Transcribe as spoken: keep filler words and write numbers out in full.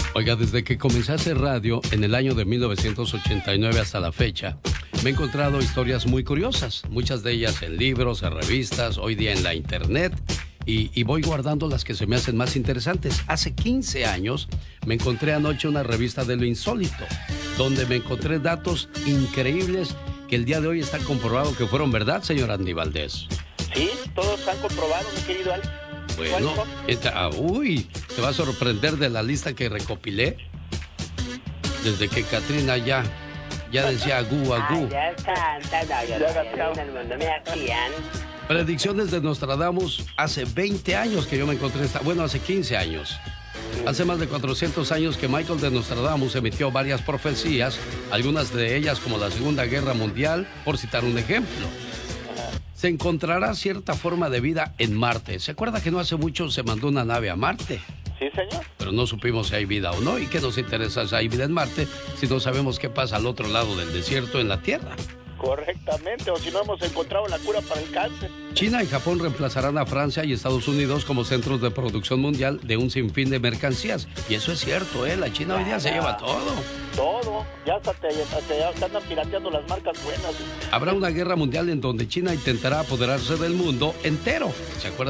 Oiga, desde que comencé a hacer radio en el año de mil novecientos ochenta y nueve hasta la fecha, me he encontrado historias muy curiosas, muchas de ellas en libros, en revistas, hoy día en la internet, y, y voy guardando las que se me hacen más interesantes. Hace quince años me encontré anoche una revista de lo insólito, donde me encontré datos increíbles que el día de hoy está comprobado que fueron verdad, señor Andy Valdés. Sí, todos están comprobados, mi querido Alex. Bueno, esta, uy, te va a sorprender de la lista que recopilé. Desde que Katrina ya, ya decía agú, agú. Ay, ya está, está, ya está, en el mundo me hacían. Predicciones de Nostradamus hace veinte años que yo me encontré esta, bueno, hace quince años. Hace más de cuatrocientos años que Michael de Nostradamus emitió varias profecías, algunas de ellas como la Segunda Guerra Mundial, por citar un ejemplo. Se encontrará cierta forma de vida en Marte. ¿Se acuerda que no hace mucho se mandó una nave a Marte? Sí, señor. Pero no supimos si hay vida o no. ¿Y qué nos interesa si hay vida en Marte si no sabemos qué pasa al otro lado del desierto en la Tierra? Correctamente, o si no hemos encontrado la cura para el cáncer. China y Japón reemplazarán a Francia y Estados Unidos como centros de producción mundial de un sinfín de mercancías. Y eso es cierto, ¿eh? La China hoy día se lleva todo. Todo. Ya hasta te, te, te andan pirateando las marcas buenas. Habrá una guerra mundial en donde China intentará apoderarse del mundo entero. ¿Se acuerdan?